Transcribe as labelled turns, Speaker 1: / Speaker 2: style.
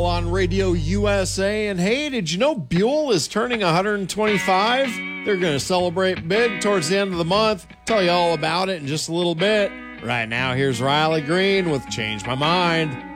Speaker 1: On Radio USA. And hey, did you know Buell is turning 125? They're going to celebrate big towards the end of the month. Tell you all about it in just a little bit. Right now, here's Riley Green with Change My Mind.